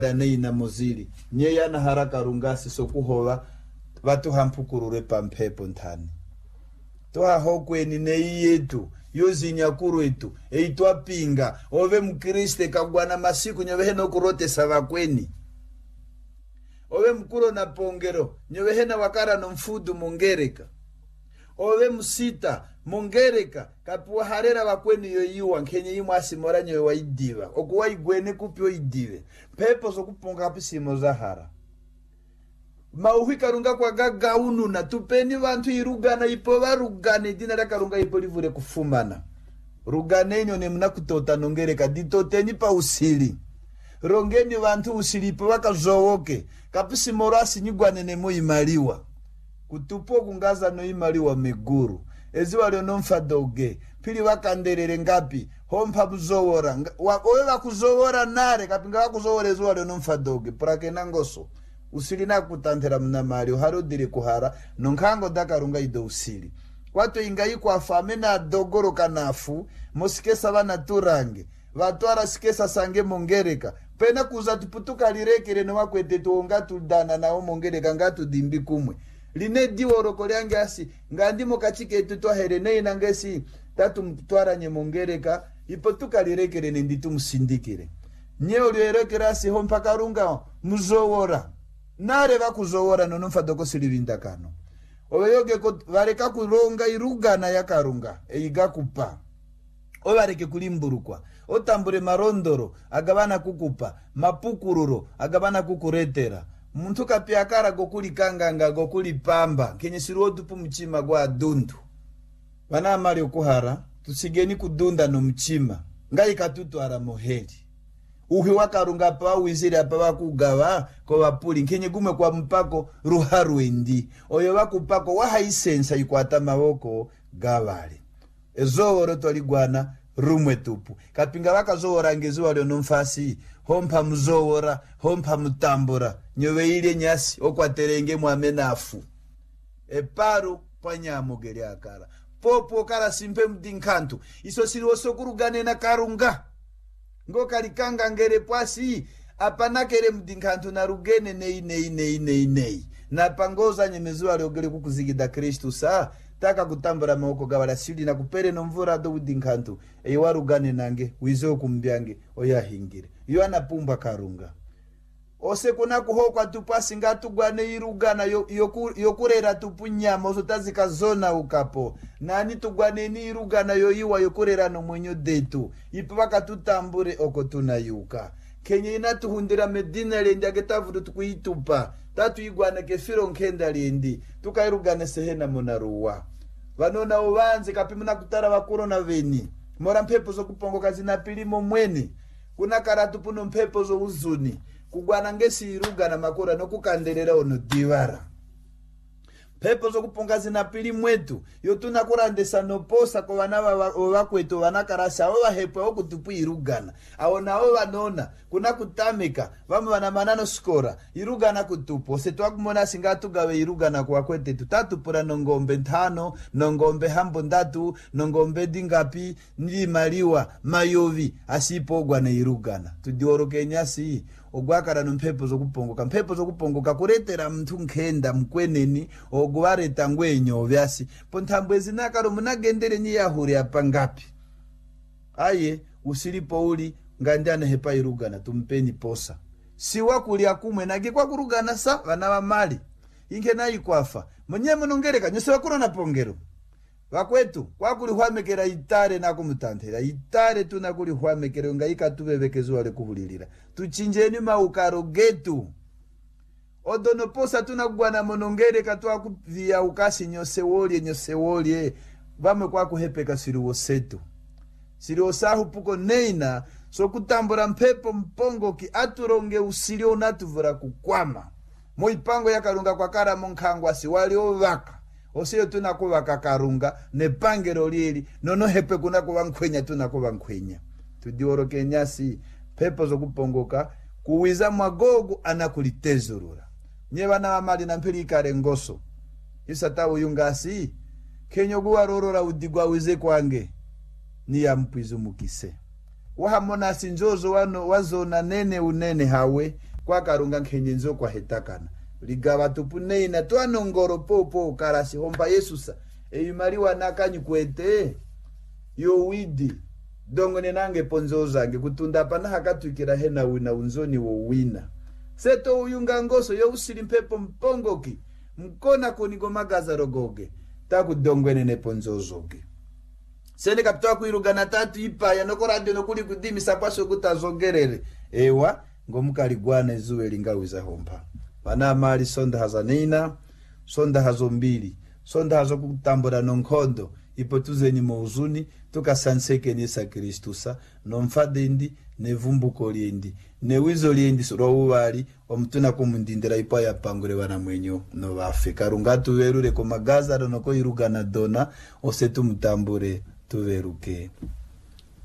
Dane ina mozili nye yana haraka rungasi sokuhova watu hampukurure pampepo ntani toa hokweni nei yetu yozi nyakuru etu eitwa pinga ove mkriste kagwana masiku nyovehena ukurote savakweni ove mkuro na pongero nyovehena wakara no mfudu mongereka ove musita mongereka kapuwa harera wakweni yoyiwa nkenye imwasi mora nyowe waidiva okuwa igwene kupyo idive pepo so kuponga kapisimo zahara mauhika runga kwa gaga unu na tupeni vantu irugana ipo varugane dina rakarunga ipo livure kufumana rugane inyo ne mna kutota nongereka ditoteni pa usili rongeni vantu usili ipo wakazowoke kapisimo rasi nyigwane ne moimaliwa kutupo kungaza no imaliwa meguru eziwa lyono mfadoge pili wakanderere ngapi hompa buzowora owe wakuzowora nare kapinga wakuzowora eziwa lyono mfadoge prake nangoso usili na kutantera mna mali harodire kuhara nonkango dakarunga ido usili kwato ingai kwa fame na dogoro kanafu mosikesa bana turange vatwara sikesa sange mongereka pena kuza tuputuka lirekere no makwete tuonga tudana na mongereka ngatu dimbi kumwe line diwo roko lyange asi ngandimo kachike tutwahere nei nangesi tatu mtwara nye mongereka ipotuka lirekere nenditu musindikire nyeo lirekere asi hompaka runga muzowora nare vakuzowora nono mfadoko silivindakano oveyoge vareka kuronga irugana yakarunga eiga kupa ovareke kulimburukwa otambure marondoro agavana kukupa mapukururo agavana kukuretera muntu kapia kara gokuli kanganga gokuli pamba kenye siruotupu mchima gwa dundu wana amari okuhara tusigeni kudunda no mchima ngai katutu ara moheli uhi wakarunga pa wiziri apa wakugawa ko wapuli kenye gume kwa mpako ruharwendi oyo wakupako wahaisensa ikwata maboko gavale ezoworo toligwana rumwe tupu kapinga wakazowora ngeziwa lyo nomfasi hompa muzowora hompa mutambura nyowe ile nyasi okwaterenge mwamenafu eparu panyamogeri akara popo kara simpe mdinkantu iso siriwoso kurugane na karunga ngo kalikanga ngere pwasi apanakere mdinkantu na rugene nei na pangoza nyemezuwa liogele kukuzigida Kristu saa taka kutambura mawoko gawala sili na kupere no mvura do udinkantu ewa rugane nange wizo kumbyange oya hingire yo anapumba karunga ose kuna kuhokwa tupasi ngatu gwane irugana yokurera tupunyama osotazika zona ukapo nani tugwane ni irugana yoyiwa yokurera no mwenyo detu ipaka tutambure oko tunayuka kenye inatuhundira medina lendi agetavudu tukuitupa tatu igwana kefiro nkenda lendi tukairugane sehena monaruwa vanona uvanze kapimuna kutara wakuro na veni mora mpepo zo kupongoka zinapilimo mwene kuna karatu puno mpepo zo uzuni kugwana ngesi irugana makora no kukanderera ono divara pepo zo kuponga zinapili mwetu yotuna kurandesa no posa ko vana vakwetu vanakarasa avo vahepo okutupu irugana awona avo vanona kuna kutamika vamwe vana manano skora irugana kutupu setwa kumona singatugawe irugana kwa kwete tutatupura nongombe 5 nongombe hambo 3 nongombe dingapi nilimaliwa mayovi asipo gwana irugana tudioroke nyasi ogwakara no mpepo zo kupongoka kuretera mtu nkenda mkweneni ogwareta ngwenyo vyasi pontambwe zinakaro munagendere ni yahuri apangapi aye usilipo uli ngandana hepa irugana tumpeni posa siwa kulia kumwe nage kwa kurugana sa vana wa mali inge nayi kwafa mwenye munongereka nyose wakuro na pongero wakwetu kwa kuli hwamekera itare na kumutantera itare tuna kuli hwamekera ngaika tubebekezo wale kuhulilira tuchinjeni maukaro getu odono posa tuna kugwana monongere katwa kuvia ukasi nyose wolye vame kwa kuhepeka siriwo setu siriwo sahu puko neina so kutambura mpepo mpongo ki aturonge usilio natuvura kukwama moipango yakarunga kwa kara monkangwa siwali ovaka osiyo tunakuwa kakarunga ne pangero lili nono hepe kuna kuwa nkwenya tunakuwa nkwenya tudioroke nyasi pepo zo kupongoka kuwiza mwagogu anakulitezurura nyeba na amali na mpili ikare ngoso isatawu yungasi kenyogu warorora udigwa wize kwange ni ya mpwizu mukise wahamona sinjozo wano wazona nene unene hawe kwa karunga nkhenyenzo kwa hetakana ligaba tupuneina twanongoro popo karasi homba Yesusa eyumaliwa nakanyi kwete yo widi dongone nange ponzo zange kutunda pana hakatwikira hena wina unzoni wo wina seto uyunga ngoso yo usili mpepo mpongoki mkona konigomagaza rogoge takudongwene ne ponzo zoge sene kapitoa kuirugana tatu ipa yanoko radio nokuli kudimi sapasho kutazogerere ewa ngomukaligwana izuwe lingawiza homba pana mali sonda hazanina sonda hazo mbili sonda hazo kutambura nonkondo ipo tuzeni mouzuni tukasanseke nisa Kristusa nomfade indi nevumbuko liendi newizo liendi surohuwali omutuna kumundindira ipo ya pangure wana mwenyo no bafe karungatu werure komagaza ronoko irugana dona osetu mutambure tuveruke.